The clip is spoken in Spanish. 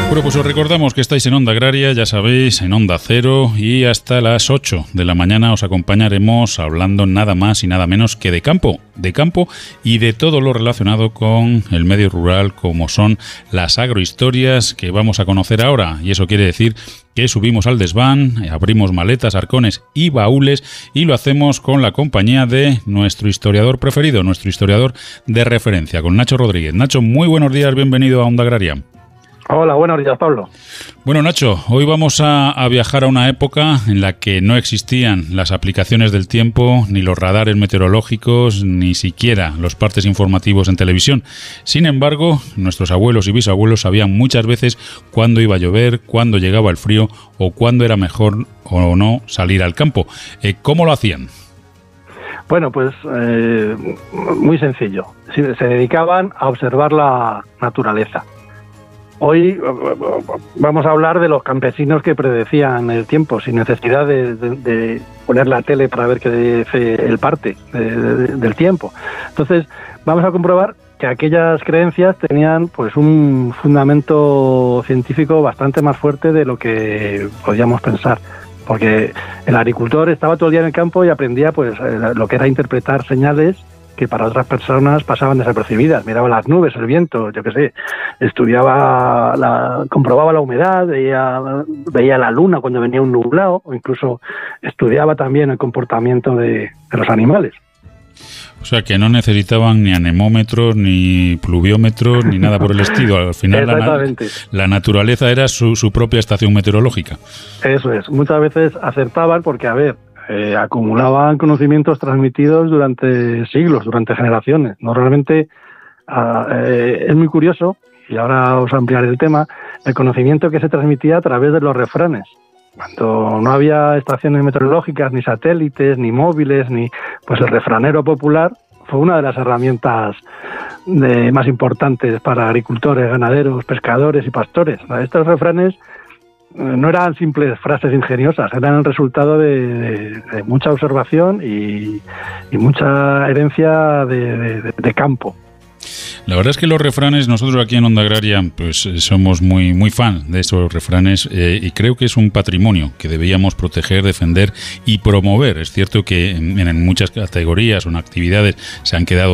Bueno, pues os recordamos que estáis en Onda Agraria, ya sabéis, en Onda Cero, y hasta las 8 de la mañana os acompañaremos hablando nada más y nada menos que de campo y de todo lo relacionado con el medio rural, como son las agrohistorias que vamos a conocer ahora. Y eso quiere decir que subimos al desván, abrimos maletas, arcones y baúles, y lo hacemos con la compañía de nuestro historiador preferido, nuestro historiador de referencia, con Nacho Rodríguez. Nacho, muy buenos días, bienvenido a Onda Agraria. Hola, buenos días, Pablo. Bueno, Nacho, hoy vamos a viajar a una época en la que no existían las aplicaciones del tiempo, ni los radares meteorológicos, ni siquiera los partes informativos en televisión. Sin embargo, nuestros abuelos y bisabuelos sabían muchas veces cuándo iba a llover, cuándo llegaba el frío o cuándo era mejor o no salir al campo. ¿Cómo lo hacían? Bueno, pues muy sencillo. Se dedicaban a observar la naturaleza. Hoy vamos a hablar de los campesinos que predecían el tiempo sin necesidad de poner la tele para ver qué dice el parte del tiempo. Entonces, vamos a comprobar que aquellas creencias tenían pues un fundamento científico bastante más fuerte de lo que podíamos pensar. Porque el agricultor estaba todo el día en el campo y aprendía pues lo que era interpretar señales que para otras personas pasaban desapercibidas. Miraba las nubes, el viento, yo qué sé, comprobaba la humedad, veía la luna cuando venía un nublado, o incluso estudiaba también el comportamiento de los animales. O sea, que no necesitaban ni anemómetros, ni pluviómetros, ni nada por el estilo. Al final la naturaleza era su propia estación meteorológica. Eso es. Muchas veces acertaban porque, acumulaban conocimientos transmitidos durante siglos, durante generaciones. Normalmente es muy curioso, y ahora os ampliaré el tema, el conocimiento que se transmitía a través de los refranes. Cuando no había estaciones meteorológicas, ni satélites, ni móviles, pues el refranero popular fue una de las herramientas más importantes para agricultores, ganaderos, pescadores y pastores. Estos refranes no eran simples frases ingeniosas, eran el resultado de mucha observación y mucha herencia de campo. La verdad es que los refranes, nosotros aquí en Onda Agraria pues somos muy, muy fan de esos refranes, y creo que es un patrimonio que debíamos proteger, defender y promover. Es cierto que en muchas categorías o en actividades se han quedado